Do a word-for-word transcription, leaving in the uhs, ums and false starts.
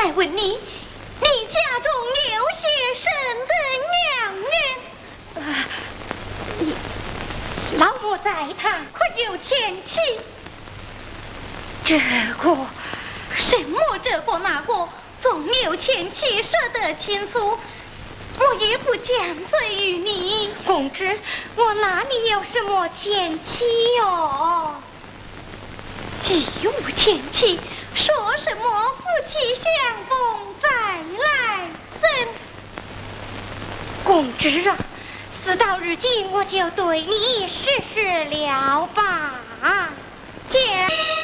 再问你，你家中有些什么娘人？啊，你老母在堂，可有前妻？这个什么这个那个，总有前妻说得清楚。我也不讲罪于你，公子，我哪里有什么前妻哟？既无前妻，说什么夫妻相共再来生？公子啊，事到如今，我就对你实施了吧。见。